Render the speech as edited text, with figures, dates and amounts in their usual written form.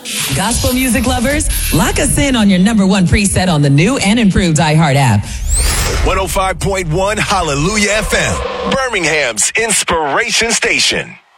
Gospel music lovers, lock us in on your number one preset on the new and improved iHeart app. 105.1 Hallelujah FM, Birmingham's inspiration station.